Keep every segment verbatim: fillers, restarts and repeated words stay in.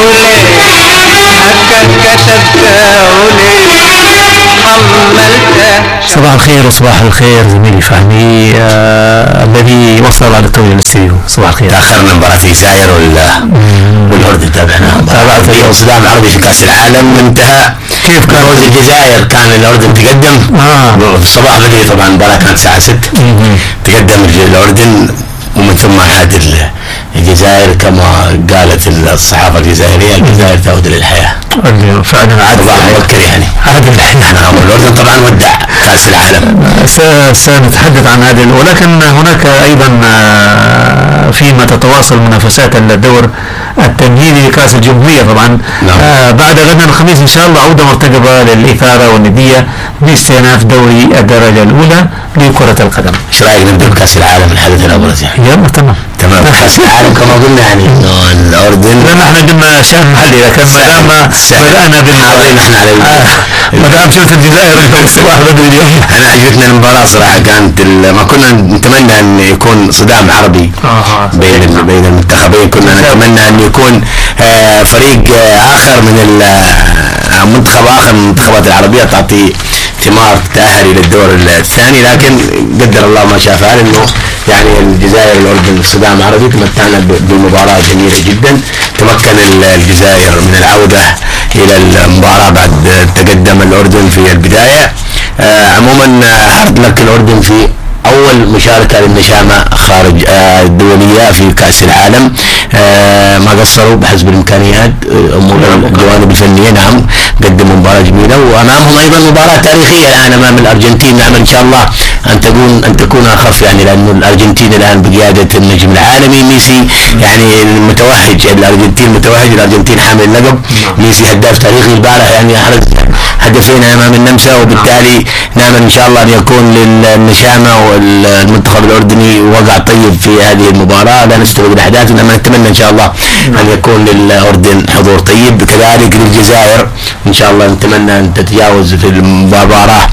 وليه حقك كتبته وليه حملته. صباح الخير وصباح الخير زميلي فهمي آه الذي وصل على التو الاستديو. صباح الخير. تاخرنا مباراة الجزائر والاردن تابعنا تابعت الصدام العربي في كاس العالم انتهى. كيف كان فوز الجزائر؟ كان الاردن تقدم آه. الصباح بدري طبعا المباراة كانت الساعة ستة تقدم الاردن ومن ثم عاد الجزائر كما قالت الصحافة الجزائرية الجزائر تعود للحياة. فعلا عاد صباح مبكر يعني عاد الحياة. نعم والاردن طبعا ودع كاس العالم. سنتحدث عن هذه ولكن هناك ايضا فيما تتواصل منافسات الدور التمهيدي لكاس الجمهورية طبعا. نعم. آه بعد غدا الخميس ان شاء الله عودة مرتقبة للإثارة والندية باستئناف دوري الدرجة الأولى لكرة القدم. ايش رايك نبدا بكاس العالم الحدث الابرز يعني؟ يلا تمام تمام. كاس العالم كما قلنا يعني انه الاردن لان احنا قلنا شان محلي لكن ما دام بدانا حاضرين احنا على ما دام شفت الجزائر الصباح بدري اليوم. انا عجبتنا المباراه صراحه كانت ما كنا نتمنى ان يكون صدام عربي آه. بين بين المنتخبين. كنا نتمنى ان يكون آه فريق آه اخر من المنتخب اخر من المنتخبات العربيه تعطي ثمار تأهل الى الدور الثاني، لكن قدر الله ما شاء فعل انه يعني الجزائر والاردن الصدام العربي تمتعنا بمباراه جميله جدا. تمكن الجزائر من العوده الى المباراه بعد تقدم الاردن في البدايه. آه عموما هارد لك الاردن في اول مشاركه للنشامه خارج آه الدوليه في كاس العالم. آه ما قصروا بحسب الامكانيات امور الجوانب الفنيه. نعم قدموا مباراه جميله وامامهم ايضا مباراه تاريخيه الان امام الارجنتين. نعم ان شاء الله ان تكون ان تكون اخف يعني لانه الارجنتين الان بقياده النجم العالمي ميسي يعني المتوهج. الارجنتين متوهج، الارجنتين حامل اللقب. ميسي هداف تاريخي البارح يعني احرز هدفين امام النمسا وبالتالي نامل ان شاء الله ان يكون للنشامه والمنتخب الاردني وقع طيب في هذه المباراه. لا نستبق الاحداث انما نتمنى ان شاء الله ان يكون للاردن حضور طيب. كذلك للجزائر ان شاء الله نتمنى ان تتجاوز في المباراه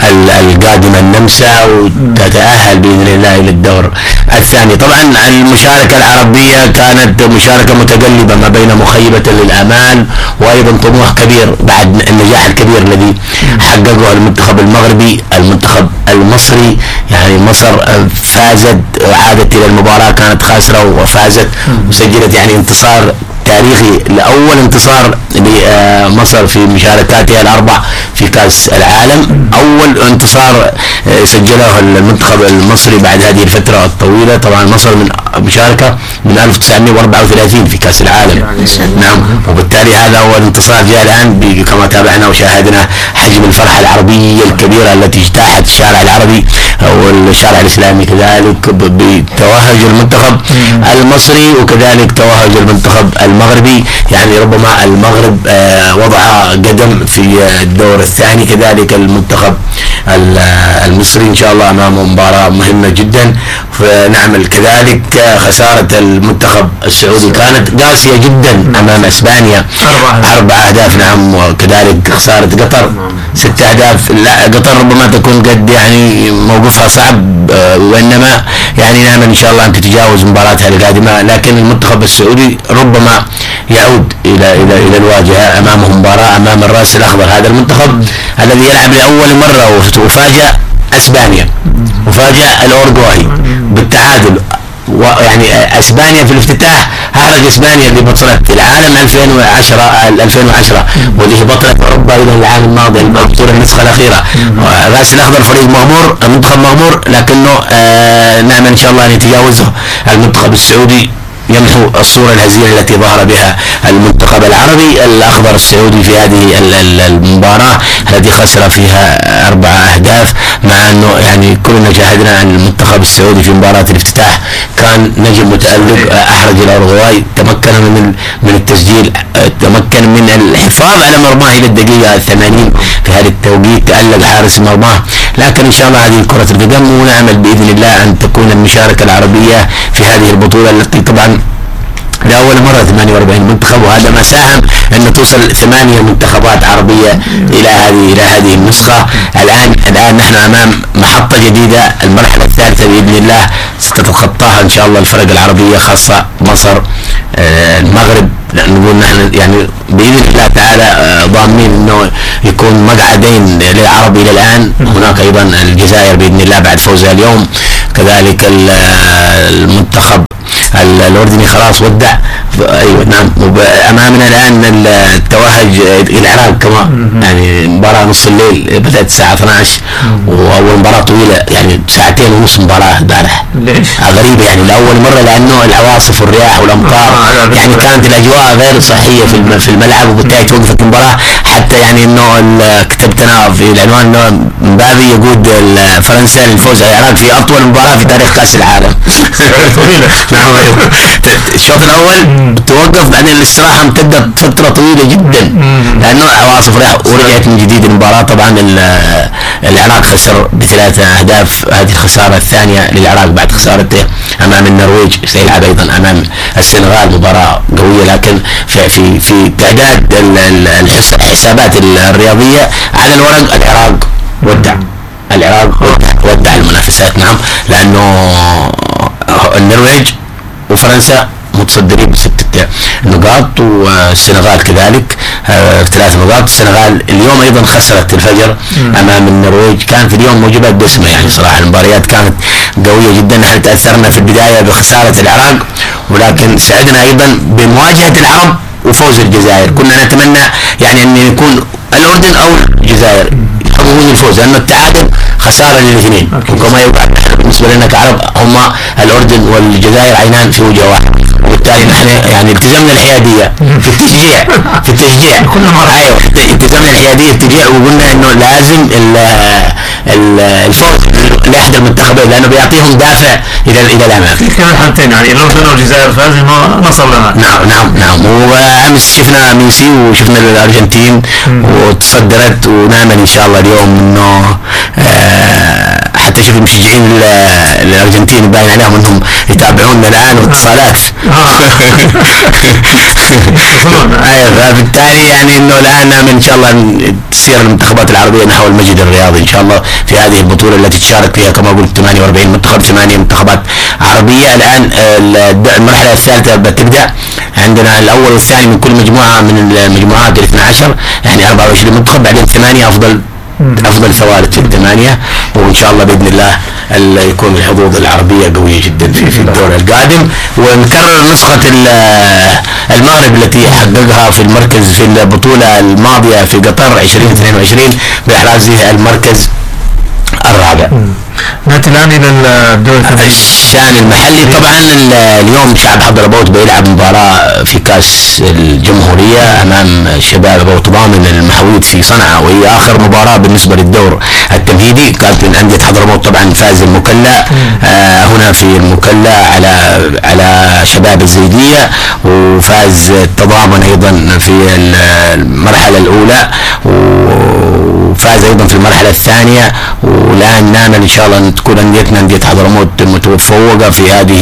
القادمه النمسا وتتاهل باذن الله الى الدور الثاني. طبعا المشاركه العربيه كانت مشاركه متقلبه ما بين مخيبه للامال وايضا طموح كبير بعد النجاح الكبير الذي حققه المنتخب المغربي. المنتخب المصري يعني مصر فازت وعادت الى المباراه كانت خاسره وفازت وسجلت يعني انتصار تاريخي لاول انتصار لمصر في مشاركاتها الاربع في كاس العالم. اول انتصار سجله المنتخب المصري بعد هذه الفتره الطويله. طبعا مصر من مشاركه من ألف وتسعمائة وأربعة وثلاثين في كاس العالم. نعم وبالتالي هذا اول انتصار جاء الان كما تابعنا وشاهدنا حجم الفرحه العربيه الكبيره التي اجتاحت الشارع العربي والشارع الاسلامي كذلك بتوهج المنتخب المصري وكذلك توهج المنتخب المغربي. يعني ربما المغرب آه وضع قدم في الدور الثاني. كذلك المنتخب المصري ان شاء الله امامه مباراه مهمه جدا. فنعمل كذلك خساره المنتخب السعودي كانت قاسيه جدا امام اسبانيا اربع اهداف. نعم وكذلك خساره قطر ست اهداف. لا قطر ربما تكون قد يعني موقفها صعب آه وانما يعني نعمل ان شاء الله ان تتجاوز مباراتها القادمه. لكن المنتخب السعودي ربما يعود الى الى الى الواجهه. امامه مباراه امام الراس الاخضر هذا المنتخب الذي يلعب لاول مره وفاجأ اسبانيا وفاجأ الاورجواي بالتعادل. ويعني اسبانيا في الافتتاح احرج اسبانيا لبطلة العالم ألفين وعشرة ألفين وعشرة واللي هي بطلة اوروبا الى العام الماضي البطولة النسخة الاخيرة. الراس الاخضر فريق مغمور المنتخب مغمور لكنه آه نعم ان شاء الله ان يتجاوزه المنتخب السعودي يمحو الصورة الهزيلة التي ظهر بها المنتخب العربي الأخضر السعودي في هذه المباراة التي خسر فيها أربع أهداف. مع أنه يعني كلنا شاهدنا أن المنتخب السعودي في مباراة الافتتاح كان نجم متألق أحرج الأورغواي. تمكن من من التسجيل تمكن من الحفاظ على مرماه إلى الدقيقة الثمانين في هذا التوقيت تألق حارس مرماه. لكن إن شاء الله هذه كرة القدم ونعمل بإذن الله أن تكون المشاركة العربية في هذه البطولة التي طبعا لأول مرة ثمانية وأربعين منتخب، وهذا ما ساهم أن توصل ثمانية منتخبات عربية إلى هذه إلى هذه النسخة. الآن الآن نحن أمام محطة جديدة، المرحلة الثالثة بإذن الله ستتخطاها إن شاء الله الفرق العربية، خاصة مصر، آه المغرب، نقول نحن يعني بإذن الله تعالى آه ضامنين أنه يكون مقعدين للعرب إلى الآن. هناك أيضا الجزائر بإذن الله بعد فوزها اليوم، كذلك المنتخب الأردني خلاص ودع. أيوة نعم. أمامنا الآن التوهج العراق كمان، يعني مباراة نص الليل بدأت الساعة اثني عشر، وأول مباراة طويلة يعني ساعتين ونص مباراة البارح. ليش؟ غريبة يعني لأول مرة، لأنه العواصف والرياح والأمطار آه يعني كانت الأجواء غير صحية في في الملعب، وبالتالي توقفت المباراة. حتى يعني إنه كتبت أنا في العنوان إنه مبابي يقود فرنسا للفوز على العراق في أطول مباراة في تاريخ كأس العالم. طويلة. نعم. الشوط الأول توقف، بعدين الاستراحة امتدت فترة طويلة جدا لأنه عواصف رياح، ورجعت من جديد المباراة. طبعا العراق خسر بثلاثة أهداف، هذه الخسارة الثانية للعراق بعد خسارته أمام النرويج. سيلعب أيضا أمام السنغال مباراة قوية، لكن في في في تعداد الحسابات الرياضية على الورق العراق ودع العراق ودع, ودع المنافسات. نعم، لأنه النرويج وفرنسا متصدرين بستة نقاط، والسنغال كذلك آه ثلاث نقاط. السنغال اليوم ايضا خسرت الفجر امام النرويج، كانت اليوم موجبات دسمه يعني صراحه، المباريات كانت قويه جدا. نحن تاثرنا في البدايه بخساره العراق، ولكن سعدنا ايضا بمواجهه العرب وفوز الجزائر. كنا نتمنى يعني ان يكون الاردن او الجزائر يحققون الفوز، لانه التعادل خساره للاثنين، وكما يقال بالنسبه لنا كعرب هما الاردن والجزائر عينان في وجه واحد، وبالتالي نحن يعني التزمنا الحياديه في التشجيع في التشجيع كل مره. ايوه التزمنا الحياديه التشجيع، وقلنا انه لازم الفوز لاحد المنتخبين، لانه بيعطيهم دافع الى الى الامام. في كمان حالتين يعني الاردن والجزائر فاز نصر لنا. نعم نعم نعم. وامس شفنا ميسي وشفنا الارجنتين وتصدرت، ونامل ان شاء الله اليوم انه آه حتى شوف المشجعين الارجنتين باين عليهم انهم يتابعونا الان واتصالات. ايوه، فبالتالي يعني انه الان نامل ان شاء الله تسير المنتخبات العربيه نحو المجد الرياضي ان شاء الله في هذه البطوله التي تشارك فيها كما قلت ثمانية وأربعين منتخب، ثمانية منتخبات عربيه. الان المرحله الثالثه بتبدا، عندنا الاول والثاني من كل مجموعه من المجموعات الاثنى عشر، يعني أربعة وعشرين منتخب، بعدين ثمانيه افضل افضل ثوالث في الثمانيه، وان شاء الله باذن الله يكون الحظوظ العربيه قويه جدا في في الدور القادم. ونكرر نسخه المغرب التي حققها في المركز في البطوله الماضيه في قطر عشرين اثنين وعشرين باحرازه المركز الرابع. ناتي الان الى الدور الشان المحلي. طبعا اليوم شعب حضرموت بيلعب مباراه في كاس الجمهوريه امام شباب ابو طبامن المحويد في صنعاء، وهي اخر مباراه بالنسبه للدور التمهيدي. كانت من انديه حضرموت طبعا فاز المكلا آه هنا في المكلا على على شباب الزيديه، وفاز التضامن ايضا في المرحله الاولى، وفاز ايضا في المرحله الثانيه. والان نامل ان شاء الله ان تكون انديتنا انديه حضرموت متفوقه في هذه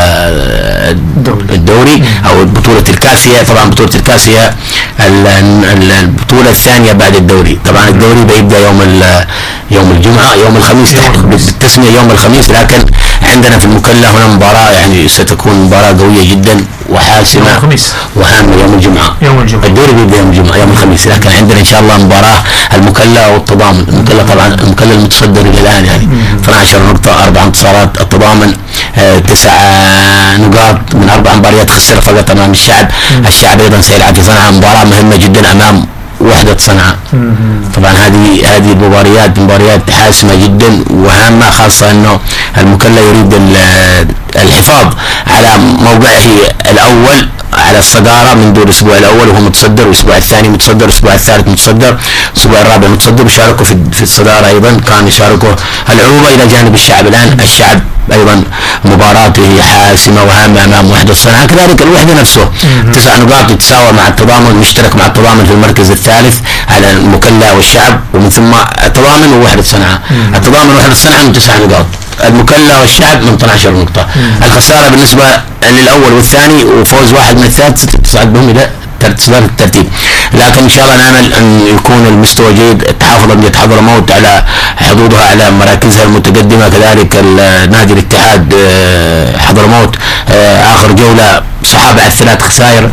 الدوري او بطوله الكاس. هي طبعا بطوله الكاس هي البطوله الثانيه بعد الدوري. طبعا الدوري بيبدا يوم يوم الجمعه يوم الخميس بالتسميه يوم الخميس، لكن عندنا في المكلا هنا مباراه يعني ستكون مباراه قويه جدا وحاسمه وهامه يوم الجمعه. يوم الجمعه الدوري بيبدا يوم الجمعه يوم الخميس، لكن عندنا ان شاء الله مباراه المكلا والتضامن. المكلا طبعا المكلا المتصدر الى الان يعني اثنتي عشرة نقطه، اربع انتصارات. التضامن آه تسع نقاط من اربع مباريات، خسر فقط امام الشعب. الشعب ايضا سيلعب في صنعاء مباراه مهمه جدا امام وحدة صنعاء. طبعا هذه هذه المباريات مباريات حاسمة جدا وهامة، خاصة انه المكلا يريد الحفاظ على موقعه الاول على الصدارة من دور الاسبوع الاول وهو متصدر، والاسبوع الثاني متصدر، الاسبوع الثالث متصدر، الاسبوع الرابع متصدر. يشاركوا في في الصدارة ايضا، كان يشاركوا العروبة الى جانب الشعب. الان الشعب ايضا مباراته حاسمه وهامه امام وحده صنعاء، كذلك الوحده نفسه تسع نقاط يتساوى مع التضامن، مشترك مع التضامن في المركز الثالث على المكلا والشعب، ومن ثم التضامن ووحده صنعاء. التضامن ووحده صنعاء من تسع نقاط، المكلا والشعب من اثنتي عشرة نقطه. الخساره بالنسبه للاول والثاني وفوز واحد من الثالث تصعد بهم الى سلالة الترتيب. لكن ان شاء الله نامل ان يكون المستوى جيد. تحافظ انديه حضرموت على حظوظها على مراكزها المتقدمه، كذلك نادي الاتحاد حضرموت اخر جوله صعب على الثلاث خسائر،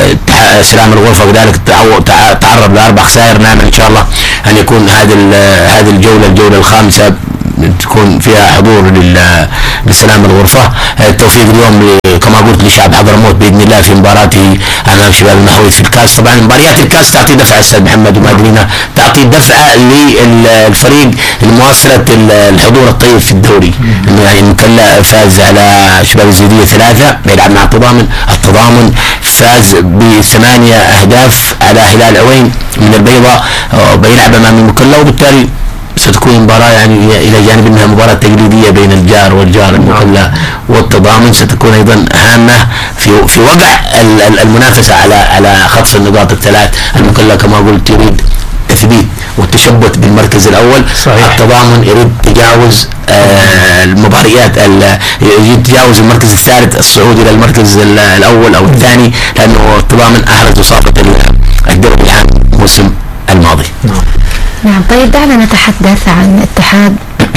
سلام الغرفه كذلك تعرض لاربع خسائر. نامل ان شاء الله ان يكون هذه هذه الجوله الجوله الخامسه تكون فيها حضور لسلام الغرفة. التوفيق اليوم كما قلت لشعب حضرموت بإذن الله في مباراته أمام شباب المحويت في الكاس. طبعا مباريات الكاس تعطي دفعة أستاذ محمد ومادرينا، تعطي دفعة للفريق لمواصلة الحضور الطيب في الدوري. يعني المكلا فاز على شباب الزيدية ثلاثة بيلعب مع التضامن، التضامن فاز بثمانية أهداف على هلال عوين من البيضاء بيلعب أمام المكلا، وبالتالي ستكون مباراة يعني إلى جانب أنها مباراة تقليدية بين الجار والجار المكلا والتضامن، ستكون أيضا هامة في في وضع المنافسة على على خطف النقاط الثلاث. المكلا كما قلت يريد تثبيت والتشبث بالمركز الأول، صحيح. التضامن يريد تجاوز آه المباريات يريد تجاوز المركز الثالث الصعود إلى المركز الأول أو الثاني، لأنه التضامن أحرز وصافة الدوري العام الموسم الماضي. نعم. طيب دعنا نتحدث عن اتحاد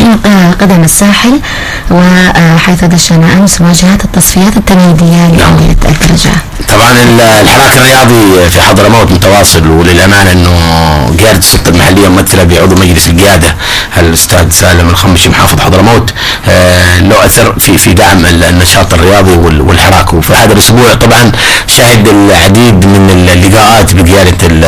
قدم الساحل، وحيث دشنا أمس مواجهات التصفيات التمهيدية لأندية الدرجة. طبعا الحراك الرياضي في حضرموت متواصل، وللأمانة أنه قيادة السلطة المحلية ممثلة بعضو مجلس القيادة الأستاذ سالم الخمشي محافظ حضرموت له أثر في في دعم النشاط الرياضي والحراك. وفي هذا الأسبوع طبعا شهد العديد من اللقاءات بقيادة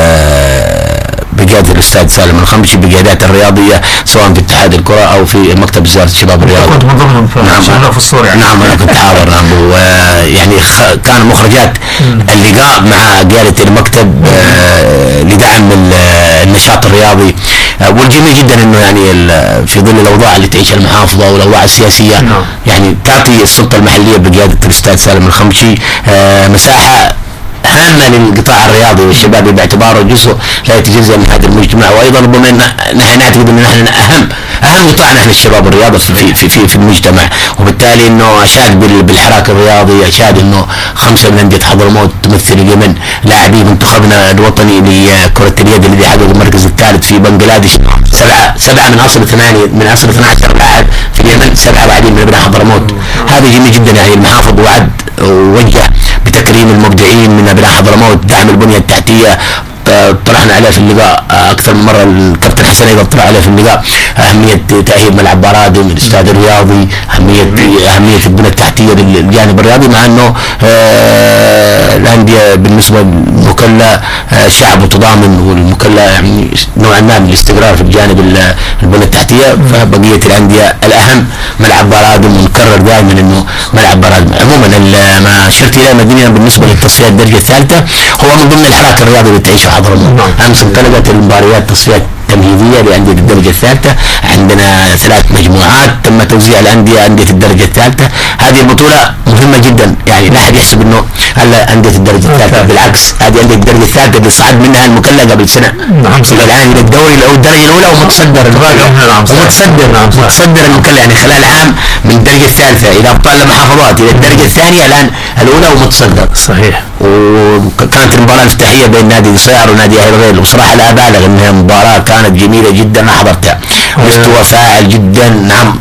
بقيادة الأستاذ سالم الخمشي بقيادات الرياضية سواء في اتحاد الكرة أو في مكتب وزارة الشباب والرياضة. كنت من ضمنهم نعم في الصورة يعني. نعم أنا كنت حاضر. نعم ويعني كان مخرجات اللقاء مع قيادة المكتب لدعم النشاط الرياضي. والجميل جدا انه يعني في ظل الاوضاع اللي تعيشها المحافظة والاوضاع السياسية يعني تعطي السلطة المحلية بقيادة الأستاذ سالم الخمشي مساحة هامة للقطاع الرياضي والشبابي باعتباره جزء لا يتجزأ من هذا المجتمع. وايضا ربما نحن نعتقد ان نحن اهم اهم قطاع نحن الشباب والرياضه في في في, في المجتمع، وبالتالي انه اشاد بالحراك الرياضي، اشاد انه خمسه من انديه حضرموت تمثل اليمن لاعبي منتخبنا الوطني لكره اليد الذي حقق المركز الثالث في بنغلاديش، سبعه سبعه من اصل ثمانيه من اصل اثني عشر لاعب في اليمن، سبعه بعدين من ابناء حضرموت. هذا جميل جدا. يعني المحافظ وعد ووجه بتكريم المبدعين من ابناء حضرموت، دعم البنيه التحتيه. طرحنا عليه في اللقاء اكثر من مره، الكابتن حسن ايضا طرح عليه في اللقاء اهميه تاهيل ملعب برادم، الاستاد الرياضي، اهميه اهميه البنيه التحتيه للجانب الرياضي، مع انه آه الانديه بالنسبه للمكلا آه شعب وتضامن، والمكلا يعني نوعا ما من الاستقرار في الجانب البنيه التحتيه، فبقيه الانديه الاهم ملعب برادم، ونكرر دائما انه ملعب برادم. عموما ما شرت الى مدينه بالنسبه للتصفيات الدرجه الثالثه هو من ضمن الحراك الرياضي اللي تعيشه حضرموت. امس انطلقت المباريات تصفيات تمهيديه لانديه الدرجه الثالثه، عندنا ثلاث مجموعات تم توزيع الانديه انديه الدرجه الثالثه. هذه البطوله مهمه جدا، يعني لا احد يحسب انه الا انديه الدرجه الثالثه، بالعكس هذه انديه الدرجه الثالثه اللي صعد منها المكلا قبل سنه الان الى الدوري او الدرجه الاولى ومتصدر ومتصدر متصدر المكلا، يعني خلال عام من الدرجه الثالثه الى ابطال المحافظات الى الدرجه الثانيه الان الاولى ومتصدر. صحيح. وكانت المباراه الافتتاحيه بين نادي صيار ونادي اهل الريل، وصراحه لا ابالغ انها مباراه كانت جميله جدا، انا حضرتها مستوى فاعل جدا. نعم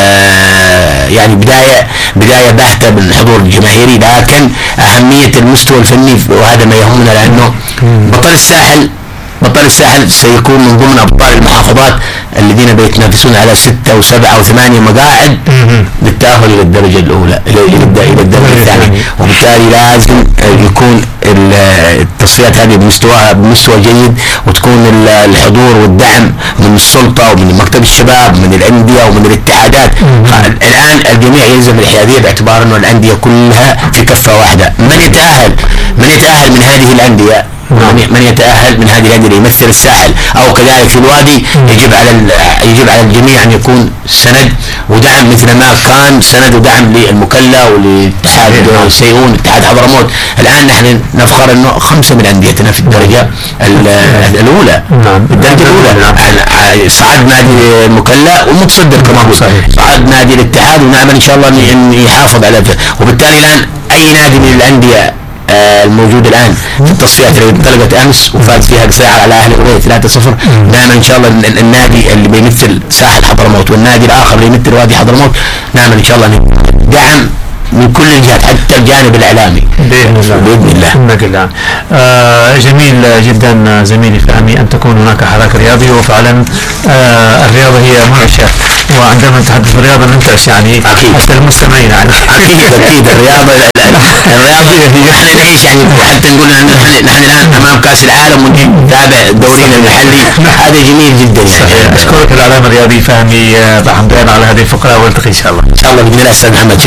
يعني بدايه بدايه باهته بالحضور الجماهيري، لكن اهميه المستوى الفني وهذا ما يهمنا، لانه بطل الساحل بطل الساحل سيكون من ضمن ابطال المحافظات الذين بيتنافسون على ستة وسبعة وثمانية مقاعد للتأهل الى الدرجة الاولى الى الى الدرجة الثانية، وبالتالي لازم يكون التصفيات هذه بمستوى بمستوى جيد، وتكون الحضور والدعم من السلطة ومن مكتب الشباب ومن الأندية ومن الاتحادات. الآن الجميع يلزم الحيادية باعتبار انه الأندية كلها في كفة واحدة. من يتأهل من يتأهل من هذه الأندية من يتأهل من هذه الأندية يمثل الساحل أو كذلك في الوادي، يجب على يجب على الجميع أن يكون سند ودعم مثل ما كان سند ودعم للمكلا ولاتحاد سيئون اتحاد حضرموت. الان نحن نفخر انه خمسه من انديتنا في الدرجه الاولى. نعم. الدرجه الاولى صعد نادي المكلا والمتصدر كمان صحيح. صعد نادي الاتحاد، ونامل ان شاء الله ان يحافظ على، وبالتالي الان اي نادي من الانديه الموجود الان في التصفيات اللي انطلقت امس وفاز فيها ساعه على اهلي قريه ثلاثة صفر، نامل ان شاء الله النادي اللي بيمثل ساحل حضرموت والنادي الاخر اللي يمثل وادي حضرموت نامل ان شاء الله دعم من كل الجهات حتى الجانب الاعلامي باذن الله. باذن الله. باذن الله. آه جميل جدا زميلي فهمي ان تكون هناك حراك رياضي، وفعلا آه الرياضه هي معشه، وعندما نتحدث الرياضه ننتعش يعني اكيد حتى المستمعين يعني اكيد اكيد الرياضه الرياضه نحن نعيش يعني حتى نقول نحن نحن الان امام كاس العالم ونتابع دورينا المحلي، هذا جميل جدا يعني. اشكرك الاعلام الرياضي فهمي بحمدان على هذه الفقره، والتقي ان شاء الله. ان شاء الله باذن الله استاذ محمد.